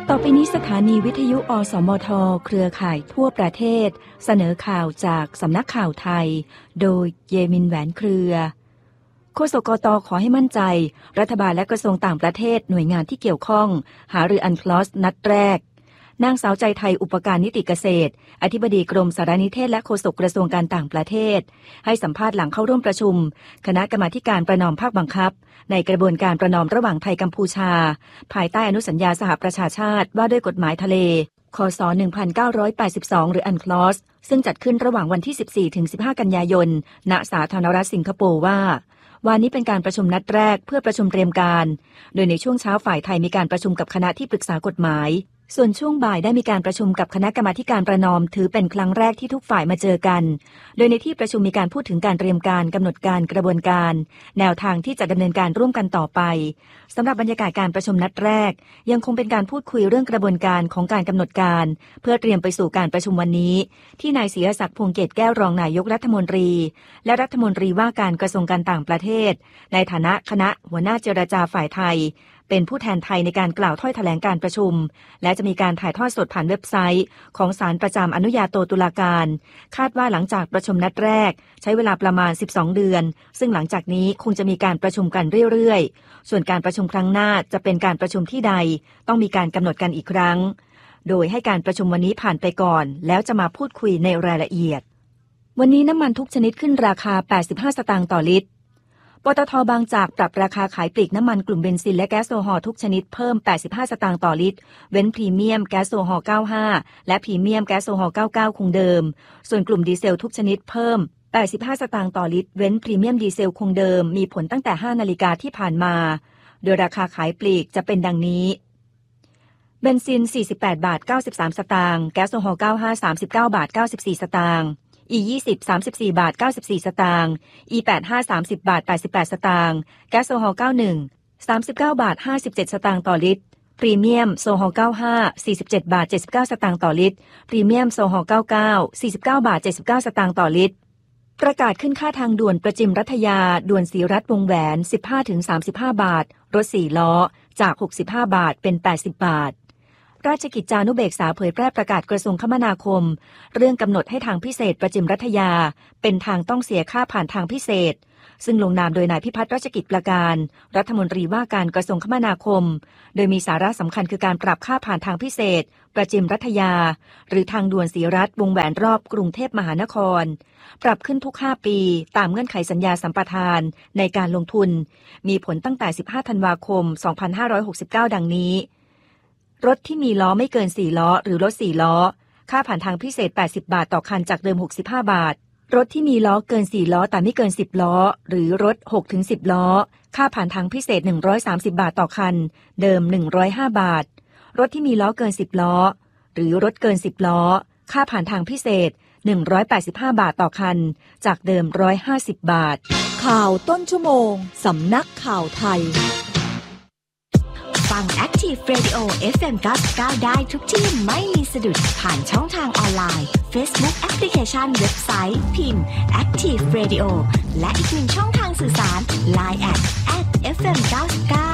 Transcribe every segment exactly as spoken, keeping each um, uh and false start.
ต่อไปนี้สถานีวิทยุอสมทเครือข่ายทั่วประเทศเสนอข่าวจากสำนักข่าวไทยโดยเยมินแหวนเครือโฆษกกต.ขอให้มั่นใจรัฐบาลและกระทรวงต่างประเทศหน่วยงานที่เกี่ยวข้องหารืออันคลอสนัดแรกนางสาวใจไทยอุปการนิติเกษตรอธิบดีกรมสารนิเทศและโฆษกกระทรวงการต่างประเทศให้สัมภาษณ์หลังเข้าร่วมประชุมคณะกรรมาธิการประนอมภาคบังคับในกระบวนการประนอมระหว่างไทยกัมพูชาภายใต้อนุสัญญาสหประชาชาติว่าด้วยกฎหมายทะเลคศหนึ่งพันเก้าร้อยแปดสิบสองหรืออันคลอสซึ่งจัดขึ้นระหว่างวันที่สิบสี่ถึงสิบห้ากันยายนณสาธารณรัฐสิงคโปร์ว่าวันนี้เป็นการประชุมนัดแรกเพื่อประชุมเตรียมการโดยในช่วงเช้าฝ่ายไทยมีการประชุมกับคณะที่ปรึกษากฎหมายส่วนช่วงบ่ายได้มีการประชุมกับคณะกรรมาธิการประนอมถือเป็นครั้งแรกที่ทุกฝ่ายมาเจอกันโดยในที่ประชุมมีการพูดถึงการเตรียมการกำหนดการกระบวนการแนวทางที่จะดำเนินการร่วมกันต่อไปสำหรับบรรยากาศการประชุมนัดแรกยังคงเป็นการพูดคุยเรื่องกระบวนการของการกำหนดการเพื่อเตรียมไปสู่การประชุมวันนี้ที่นายศิรศักดิ์พวงเกตแก้วรองนายกรัฐมนตรีและรัฐมนตรีว่าการกระทรวงการต่างประเทศในฐานะคณะหัวหน้าเจรจาฝ่ายไทยเป็นผู้แทนไทยในการกล่าวถ้อยแถลงการประชุมและจะมีการถ่ายทอดสดผ่านเว็บไซต์ของศาลประจำอนุญาโตตุลาการคาดว่าหลังจากประชุมนัดแรกใช้เวลาประมาณสิบสองเดือนซึ่งหลังจากนี้คงจะมีการประชุมกันเรื่อยๆส่วนการประชุมครั้งหน้าจะเป็นการประชุมที่ใดต้องมีการกำหนดกันอีกครั้งโดยให้การประชุมวันนี้ผ่านไปก่อนแล้วจะมาพูดคุยในรายละเอียดวันนี้น้ำมันทุกชนิดขึ้นราคาแปดสิบห้าสตางค์ต่อลิตรปตท.บางจากปรับราคาขายปลีกน้ำมันกลุ่มเบนซินและแก๊สโซฮอล์ทุกชนิดเพิ่มแปดสิบห้าสตางค์ต่อลิตรเว้นพรีเมียมแก๊สโซฮอล์เก้าสิบห้าและพรีเมียมแก๊สโซฮอล์เก้าสิบเก้าคงเดิมส่วนกลุ่มดีเซลทุกชนิดเพิ่มแปดสิบห้าสตางค์ต่อลิตรเว้นพรีเมียมดีเซลคงเดิมมีผลตั้งแต่ห้านาฬิกาที่ผ่านมาโดยราคาขายปลีกจะเป็นดังนี้เบนซินสี่สิบแปดบาทเก้าสิบสามสตางค์แก๊สโซฮอล์เก้าสิบห้า สามสิบเก้าบาทเก้าสิบสี่สตางค์อี ยี่สิบ สามสิบสี่บาทเก้าสิบสี่สตางค์ อี แปดสิบห้า สามสิบบาทแปดสิบแปดสตางค์แก๊สโซฮอล์เก้าสิบเอ็ด สามสิบเก้าบาทห้าสิบเจ็ดสตางค์ต่อลิตรพรีเมียมโซฮอล์เก้าสิบห้า สี่สิบเจ็ดบาทเจ็ดสิบเก้าสตางค์ต่อลิตรพรีเมียมโซฮอล์เก้าสิบเก้า สี่สิบเก้าบาทเจ็ดสิบเก้าสตางค์ต่อลิตรประกาศขึ้นค่าทางด่วนประจิมรัฐยาด่วนศรีรัตน์วงแหวน สิบห้าถึงสามสิบห้าบาทรถสี่ล้อจากหกสิบห้าบาทเป็นแปดสิบบาทราชกิจจานุเบกษาเผยแพร่ประกาศกระทรวงคมนาคมเรื่องกำหนดให้ทางพิเศษประจิมรัฐยาเป็นทางต้องเสียค่าผ่านทางพิเศษซึ่งลงนามโดยนายพิพัฒน์ราชกิจประการรัฐมนตรีว่าการกระทรวงคมนาคมโดยมีสาระสำคัญคือการปรับค่าผ่านทางพิเศษประจิมรัฐยาหรือทางด่วนศรีรัตน์วงแหวนรอบกรุงเทพมหานครปรับขึ้นทุกห้าปีตามเงื่อนไขสัญญาสัมปทานในการลงทุนมีผลตั้งแต่สิบห้าธันวาคมสองพันห้าร้อยหกสิบเก้าดังนี้รถที่มีล้อไม่เกินสี่ล้อหรือรถสี่ล้อค่าผ่านทางพิเศษแปดสิบบาทต่อคันจากเดิมหกสิบห้าบาทรถที่มีล้อเกินสี่ล้อแต่ไม่เกินสิบล้อหรือรถหกถึงสิบล้อค่าผ่านทางพิเศษหนึ่งร้อยสามสิบบาทต่อคันเดิมหนึ่งร้อยห้าบาทรถที่มีล้อเกินสิบล้อหรือรถเกินสิบล้อค่าผ่านทางพิเศษหนึ่งร้อยแปดสิบห้าบาทต่อคันจากเดิมหนึ่งร้อยห้าสิบบาทข่าวต้นชั่วโมงสำนักข่าวไทยฟัง Active Radio เอฟ เอ็ม เก้าสิบเก้าได้ทุกที่ไม่มีสะดุดผ่านช่องทางออนไลน์ Facebook Application เว็บไซต์ พิมพ์ Active Radio และอีกหนึ่งช่องทางสื่อสาร ไลน์ แอท แอท เอฟ เอ็ม เก้าสิบเก้า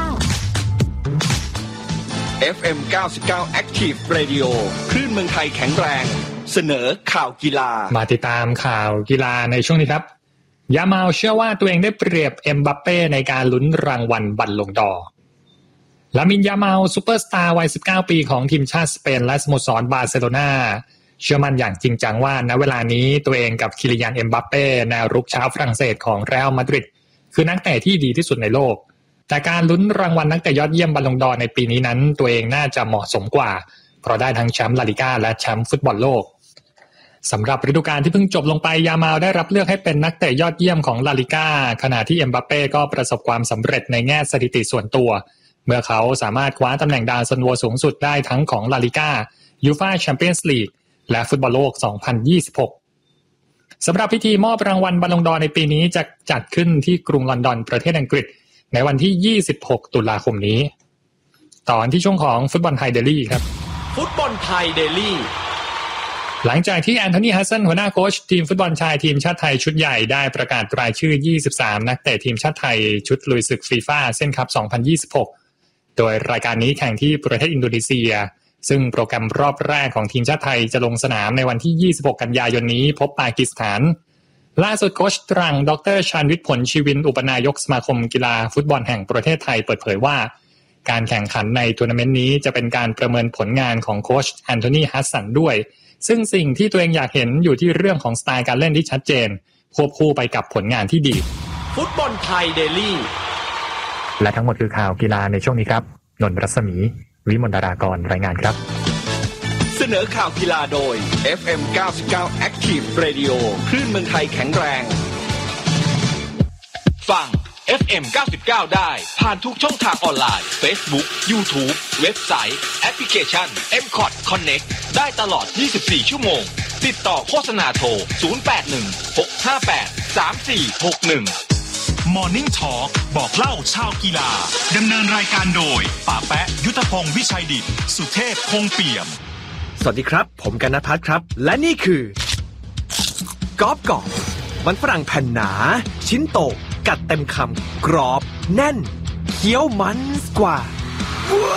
เอฟ เอ็ม เก้าสิบเก้า Active Radio คลื่นเมืองไทยแข็งแรงเสนอข่าวกีฬามาติดตามข่าวกีฬาในช่วงนี้ครับยามาลเชื่อว่าตัวเองได้เปรียบเอ็มบัปเป้ในการลุ้นรางวัลบัลลงดอร์ลามินยามาลซูเปอร์สตาร์วัยสิบเก้าปีของทีมชาติสเปนและสโมสรบาร์เซโลนาเชื่อมั่นอย่างจริงจังว่าณเวลานี้ตัวเองกับคิลิยานเอ็มบัปเป้แนวรุกชาวฝรั่งเศสของเรอัลมาดริดคือนักเตะที่ดีที่สุดในโลกแต่การลุ้นรางวัลนักเตะยอดเยี่ยมบัลลงดอร์ในปีนี้นั้นตัวเองน่าจะเหมาะสมกว่าเพราะได้ทั้งแชมป์ลาลิก้าและแชมป์ฟุตบอลโลกสำหรับฤดูกาลที่เพิ่งจบลงไปยามาลได้รับเลือกให้เป็นนักเตะยอดเยี่ยมของลาลิก้าขณะที่เอ็มบัปเป้ก็ประสบความสำเร็จในแง่สถิติส่วนตัวเมื่อเขาสามารถคว้าตำแหน่งดาวซันโวสูงสุดได้ทั้งของลาลิก้ายูฟ่าแชมเปี้ยนส์ลีกและฟุตบอลโลกสองพันยี่สิบหกสำหรับพิธีมอบรางวัลบัลลงดอร์ในปีนี้จะจัดขึ้นที่กรุงลอนดอนประเทศอังกฤษในวันที่ยี่สิบหกตุลาคมนี้ตอนที่ช่วงของฟุตบอลไทยเดลี่ครับฟุตบอลไทยเดลี่หลังจากที่แอนโทนีฮัสซันหัวหน้าโค้ชทีมฟุตบอลชายทีมชาติไทยชุดใหญ่ได้ประกาศรายชื่อยี่สิบสามนักเตะทีมชาติไทยชุดลุยศึกฟีฟ่าเซ่นคัพสองพันยี่สิบหกโดยรายการนี้แข่งที่ประเทศอินโดนีเซียซึ่งโปรแกรมรอบแรกของทีมชาติไทยจะลงสนามในวันที่ยี่สิบหกกันยายนนี้พบปากีสถานล่าสุดโค้ชตรังดร.ชาญวิทย์ผลชีวินอุปนายกสมาคมกีฬาฟุตบอลแห่งประเทศไทยเปิดเผยว่าการแข่งขันในทัวร์นาเมนต์นี้จะเป็นการประเมินผลงานของโค้ชแอนโทนีฮัสสันด้วยซึ่งสิ่งที่ตัวเองอยากเห็นอยู่ที่เรื่องของสไตล์การเล่นที่ชัดเจนควบคู่ไปกับผลงานที่ดีฟุตบอลไทยเดลี่และทั้งหมดคือข่าวกีฬาในช่วงนี้ครับนนท์รัศมีวิมลดารากรรายงานครับเสนอข่าวกีฬาโดย เอฟ เอ็ม เก้าสิบเก้า Active Radio คลื่นเมืองไทยแข็งแรงฟัง เอฟ เอ็ม เก้าสิบเก้า ได้ผ่านทุกช่องทางออนไลน์ Facebook YouTube เว็บไซต์แอปพลิเคชัน เอ็ม คอท Connect ได้ตลอดยี่สิบสี่ชั่วโมงติดต่อโฆษณาโทรศูนย์ แปด หนึ่ง หก ห้า แปด สาม สี่ หก หนึ่ง Morning Talk บอกเล่าชาวกีฬาดำเนินรายการโดยป๋าแปะยุทธพงศ์วิชัยดิษฐ์สุเทพคงเปี่ยมสวัสดีครับผมกนภัทรครับและนี่คือกอล์ฟกอล์ฟมันฝรั่งแผ่นหนาชิ้นโตกัดเต็มคำกรอบแน่นเคี้ยวมันกว่า